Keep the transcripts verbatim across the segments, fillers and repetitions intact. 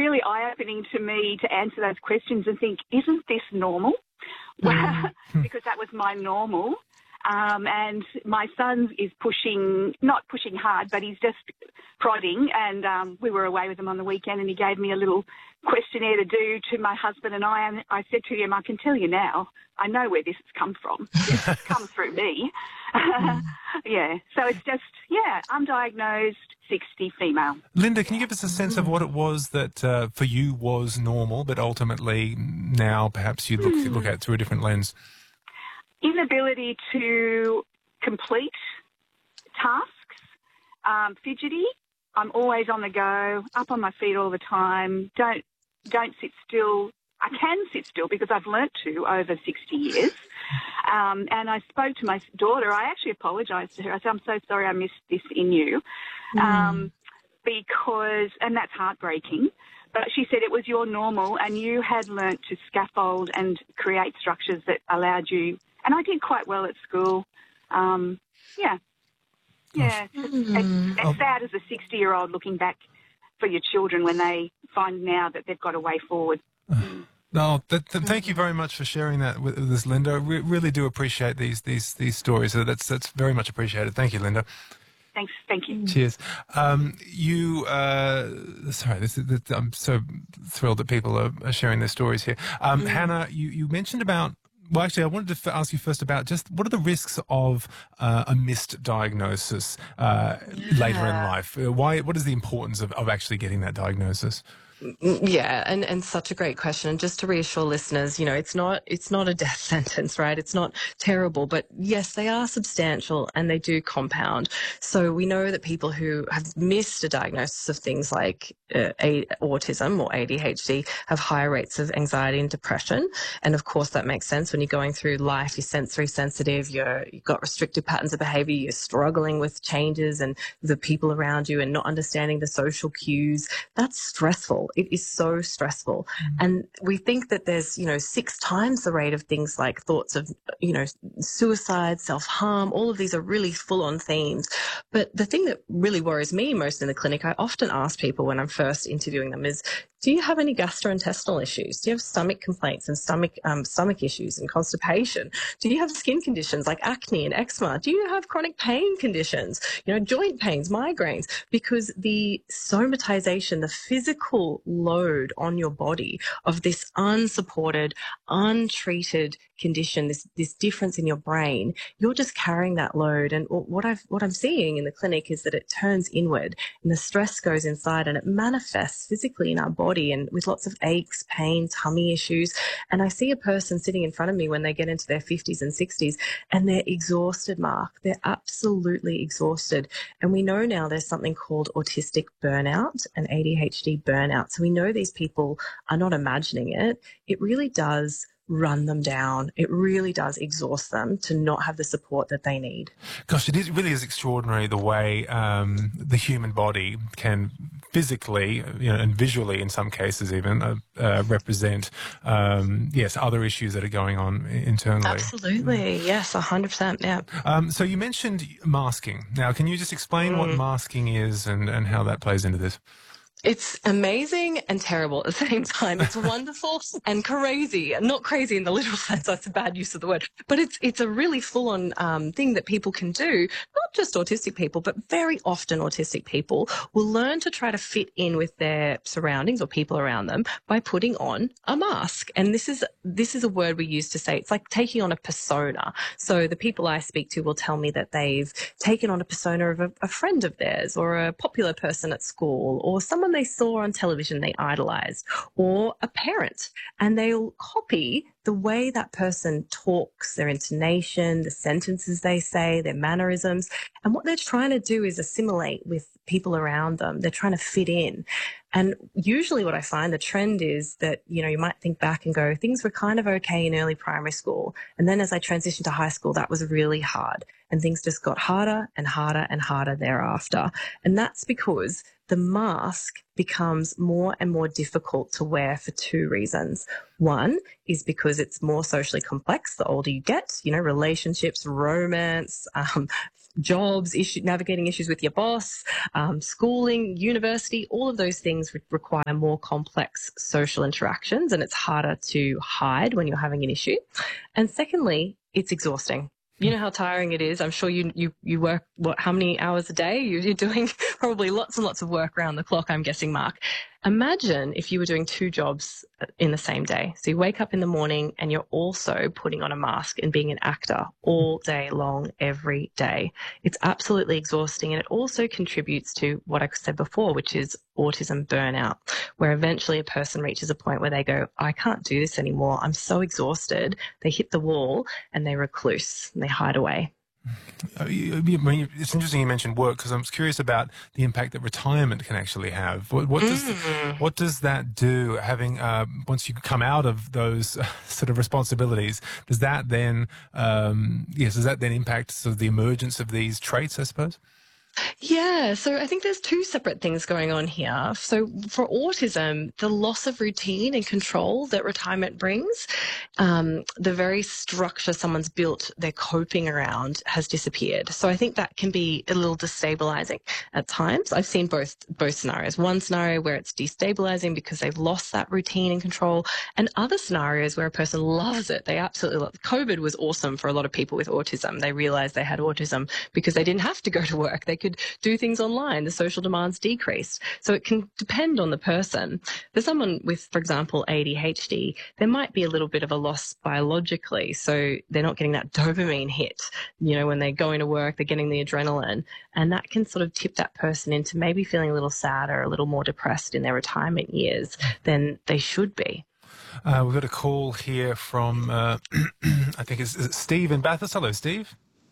really eye-opening to me to answer those questions and think, isn't this normal? Mm. Because that was my normal. Um, and my son is pushing, not pushing hard, but he's just prodding. And um, we were away with him on the weekend, and he gave me a little questionnaire to do to my husband and I. And I said to him, I can tell you now, I know where this has come from. It's come through me. Mm. Yeah. So it's just, yeah, undiagnosed, sixty, female. Linda, can you give us a sense of what it was that uh, for you was normal, but ultimately now perhaps you look, Mm. look at it through a different lens? Inability to complete tasks, um, fidgety. I'm always on the go, up on my feet all the time. Don't don't sit still. I can sit still because I've learnt to over sixty years. Um, and I spoke to my daughter. I actually apologised to her. I said, I'm so sorry I missed this in you. Mm. Um, because, and that's heartbreaking. But she said it was your normal and you had learnt to scaffold and create structures that allowed you. And I did quite well at school. Um, yeah. Yeah. It's, Mm. it's, it's sad as a sixty-year-old looking back for your children when they find now that they've got a way forward. No, th- th- thank you very much for sharing that with, with us, Linda. We really do appreciate these these these stories. So that's that's very much appreciated. Thank you, Linda. Thanks. Thank you. Cheers. Um, you, uh, sorry, this is, this, I'm so thrilled that people are, are sharing their stories here. Um, Mm. Hannah, you, you mentioned about, well, actually, I wanted to f- ask you first about just what are the risks of uh, a missed diagnosis uh, later in life? Uh, Why? What is the importance of, of actually getting that diagnosis? Yeah, and, and such a great question. And just to reassure listeners, you know, it's not it's not a death sentence, right? It's not terrible, but yes, they are substantial and they do compound. So we know that people who have missed a diagnosis of things like uh, a, autism or A D H D have higher rates of anxiety and depression. And of course, that makes sense when you're going through life. You're sensory sensitive. You're you've got restrictive patterns of behavior. You're struggling with changes and the people around you and not understanding the social cues. That's stressful. It is so stressful. Mm. And we think that there's, you know, six times the rate of things like thoughts of, you know, suicide, self-harm. All of these are really full-on themes. But the thing that really worries me most in the clinic, I often ask people when I'm first interviewing them is, do you have any gastrointestinal issues? Do you have stomach complaints and stomach um, stomach issues and constipation? Do you have skin conditions like acne and eczema? Do you have chronic pain conditions, you know, joint pains, migraines? Because the somatization, the physical load on your body of this unsupported, untreated condition, this this difference in your brain, you're just carrying that load. And what I've what I'm seeing in the clinic is that it turns inward and the stress goes inside and it manifests physically in our body. And with lots of aches, pain, tummy issues. And I see a person sitting in front of me when they get into their fifties and sixties and they're exhausted, Mark. They're absolutely exhausted. And we know now there's something called autistic burnout and A D H D burnout. So we know these people are not imagining it. It really does run them down. It really does exhaust them to not have the support that they need. Gosh, it is, really is extraordinary the way um, the human body can physically, you know, and visually in some cases even, uh, uh, represent, um, yes, other issues that are going on internally. Absolutely. Yes, one hundred percent. Yeah. Um, so you mentioned masking. Now, can you just explain mm. what masking is and, and how that plays into this? It's amazing and terrible at the same time. It's wonderful and crazy. Not crazy in the literal sense, that's a bad use of the word. But it's it's a really full-on um, thing that people can do, not just autistic people, but very often autistic people will learn to try to fit in with their surroundings or people around them by putting on a mask. And this is this is a word we use to say it's like taking on a persona. So the people I speak to will tell me that they've taken on a persona of a, a friend of theirs or a popular person at school or someone they saw on television they idolized, or a parent, and they'll copy the way that person talks, their intonation, the sentences they say, their mannerisms. And what they're trying to do is assimilate with people around them. They're trying to fit in. And usually what I find the trend is that, you know, you might think back and go, things were kind of okay in early primary school. And then as I transitioned to high school, that was really hard. And things just got harder and harder and harder thereafter. And that's because the mask becomes more and more difficult to wear for two reasons. One is because it's more socially complex the older you get, you know, relationships, romance, um, jobs, issue, navigating issues with your boss, um, schooling, university, all of those things re- require more complex social interactions, and it's harder to hide when you're having an issue. And secondly, it's exhausting. You know how tiring it is. I'm sure you you you work, what, how many hours a day? You're doing probably lots and lots of work around the clock, I'm guessing, Mark. Imagine if you were doing two jobs in the same day. So you wake up in the morning and you're also putting on a mask and being an actor all day long, every day. It's absolutely exhausting. And it also contributes to what I said before, which is autism burnout, where eventually a person reaches a point where they go, I can't do this anymore. I'm so exhausted. They hit the wall and they recluse and they hide away. Uh, you, you, I mean, it's interesting you mentioned work, because I'm curious about the impact that retirement can actually have. What, what does Mm. what does that do? Having uh, once you come out of those uh, sort of responsibilities, does that then um, yes, does that then impact sort of the emergence of these traits, I suppose? Yeah, so I think there's two separate things going on here. So for autism, the loss of routine and control that retirement brings, um, the very structure someone's built their coping around has disappeared. So I think that can be a little destabilizing at times. I've seen both both scenarios. One scenario where it's destabilizing because they've lost that routine and control, and other scenarios where a person loves it. They absolutely love it. COVID was awesome for a lot of people with autism. They realized they had autism because they didn't have to go to work. They could do things online. The social demands decreased. So it can depend on the person. For someone with, for example, A D H D, there might be a little bit of a loss biologically. So they're not getting that dopamine hit, you know, when they go into work, they're getting the adrenaline. And that can sort of tip that person into maybe feeling a little sad or a little more depressed in their retirement years than they should be. Uh, we've got a call here from, uh, I think it's, it's Steve in Bathurst. Hello, Steve.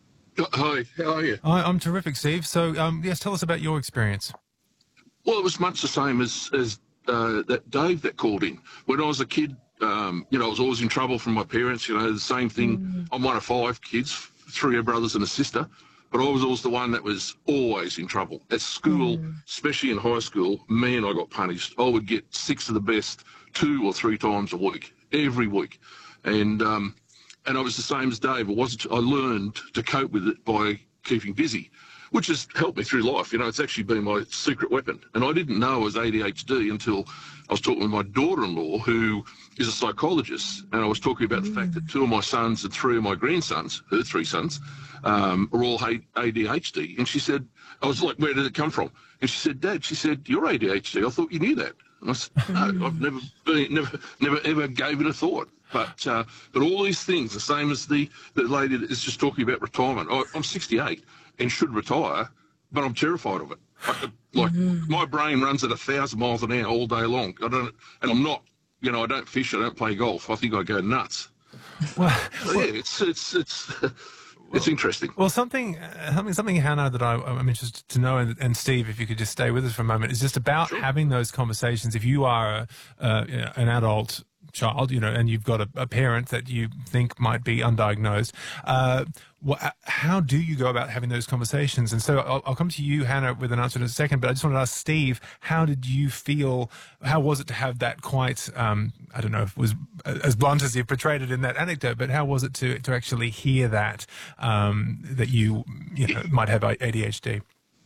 Hi, how are you? I, I'm terrific, Steve. So, um, yes, tell us about your experience. Well, it was much the same as, as uh, that Dave that called in. When I was a kid, um, you know, I was always in trouble from my parents. You know, the same thing. Mm. I'm one of five kids, three are brothers and a sister. But I was always the one that was always in trouble. At school, mm. especially in high school, man, I got punished. I would get six of the best two or three times a week, every week. And... Um, And I was the same as Dave. I wasn't. I learned to cope with it by keeping busy, which has helped me through life. You know, it's actually been my secret weapon. And I didn't know I was A D H D until I was talking with my daughter-in-law, who is a psychologist, and I was talking about mm. the fact that two of my sons and three of my grandsons, her three sons, um, are all A D H D. And she said, I was like, where did it come from? And she said, Dad, she said, you're A D H D. I thought you knew that. And I said, no, I've never been, never, never ever gave it a thought. But uh, but all these things, the same as the, the lady that is just talking about retirement. I, I'm sixty-eight and should retire, but I'm terrified of it. I, like mm-hmm. my brain runs at a thousand miles an hour all day long. I don't, and I'm not, you know, I don't fish, I don't play golf. I think I go nuts. Well, so, yeah, it's it's it's. It's interesting. Well, something, uh, something, something, Hannah, that I, I'm interested to know, and, and Steve, if you could just stay with us for a moment, is just about sure. having those conversations. If you are a, uh, an adult child, you know, and you've got a, a parent that you think might be undiagnosed, uh, what, how do you go about having those conversations? And so I'll, I'll come to you, Hannah, with an answer in a second, but I just wanted to ask Steve, how did you feel, how was it to have that quite, um, I don't know if it was as blunt as you portrayed it in that anecdote, but how was it to, to actually hear that, um, that you, you know, might have A D H D?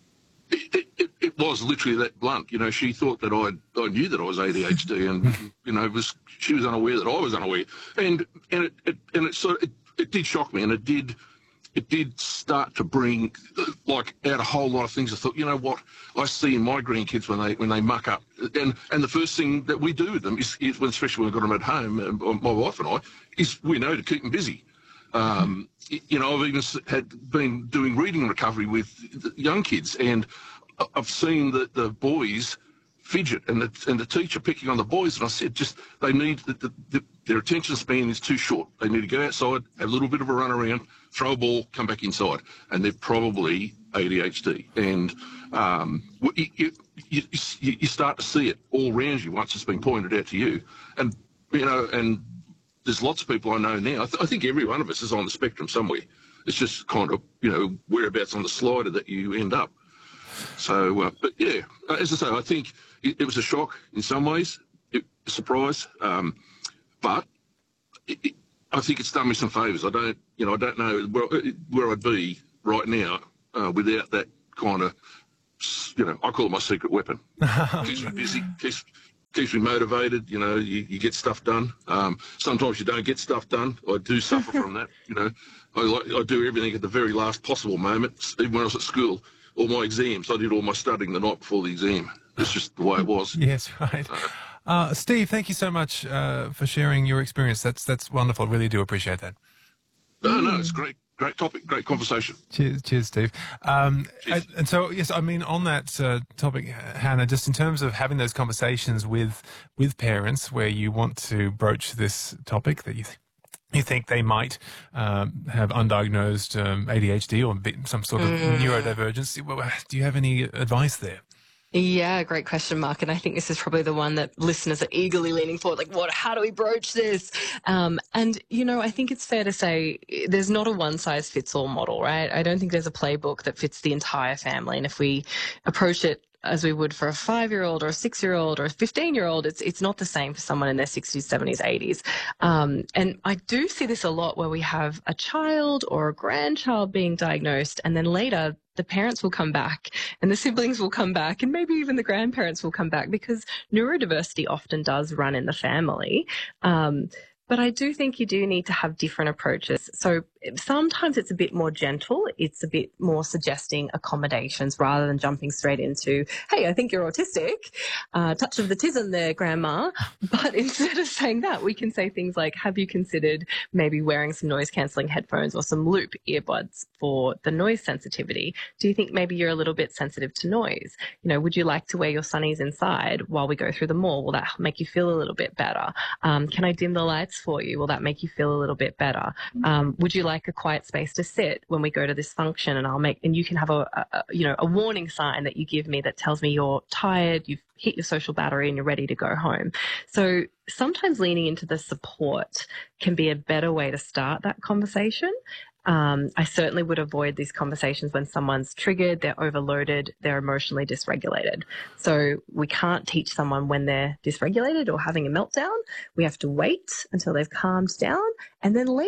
It, it, it was literally that blunt. You know, she thought that I I knew that I was A D H D, and you know, it was she was unaware that I was unaware, and and it, it and it sort of, it, it did shock me, and it did it did start to bring like out a whole lot of things. I thought, you know what, I see in my grandkids when they when they muck up, and and the first thing that we do with them is, is when, especially when we've got them at home, my wife and I, is we know to keep them busy. Um, you know, I've even had been doing reading recovery with young kids, and I've seen that the boys fidget, and the and the teacher picking on the boys, and I said, just they need the, the, the, their attention span is too short. They need to go outside, have a little bit of a run around, throw a ball, come back inside, and they're probably A D H D. And um, you, you, you, you start to see it all around you once it's been pointed out to you, and you know, and there's lots of people I know now. I, th- I think every one of us is on the spectrum somewhere. It's just kind of, you know, whereabouts on the slider that you end up. So, uh, but yeah, as I say, I think it, it was a shock in some ways, it, a surprise. Um, but it, it, I think it's done me some favours. I don't, you know, I don't know where, where I'd be right now uh, without that kind of, you know, I call it my secret weapon. Keeps me busy, keeps, keeps me motivated. You know, you, you get stuff done. Um, sometimes you don't get stuff done. I do suffer from that. You know, I, like, I do everything at the very last possible moment. Even when I was at school, all my exams, I did all my studying the night before the exam. It's just the way it was. Yes, right. Uh, Uh, Steve, thank you so much uh, for sharing your experience. That's that's wonderful. Really do appreciate that. no, no, it's great. Great topic, great conversation. Cheers, cheers, Steve. Um, Cheers. And, and so, yes, I mean, on that uh, topic, Hannah, just in terms of having those conversations with with parents, where you want to broach this topic that you th- you think they might um, have undiagnosed um, A D H D or be- some sort of Mm. neurodivergence. Well, do you have any advice there? Yeah, great question, Mark. And I think this is probably the one that listeners are eagerly leaning forward, like, what, how do we broach this? Um, and, you know, I think it's fair to say there's not a one size fits all model, right? I don't think there's a playbook that fits the entire family. And if we approach it as we would for a five-year-old or a six-year-old or a fifteen-year-old, it's it's not the same for someone in their sixties, seventies, eighties. Um, and I do see this a lot where we have a child or a grandchild being diagnosed, and then later the parents will come back and the siblings will come back and maybe even the grandparents will come back, because neurodiversity often does run in the family. Um, but I do think you do need to have different approaches. So sometimes it's a bit more gentle. It's a bit more suggesting accommodations rather than jumping straight into, hey, I think you're autistic. Uh, touch of the tism there, Grandma. But instead of saying that, we can say things like, have you considered maybe wearing some noise cancelling headphones or some loop earbuds for the noise sensitivity? Do you think maybe you're a little bit sensitive to noise? You know, would you like to wear your sunnies inside while we go through the mall? Will that make you feel a little bit better? Um, can I dim the lights for you? Will that make you feel a little bit better? Um, would you like a quiet space to sit when we go to this function, and I'll make, and you can have a, a you know, a warning sign that you give me that tells me you're tired, you've hit your social battery and you're ready to go home. So sometimes leaning into the support can be a better way to start that conversation. Um, I certainly would avoid these conversations when someone's triggered, they're overloaded, they're emotionally dysregulated. So we can't teach someone when they're dysregulated or having a meltdown. We have to wait until they've calmed down, and then later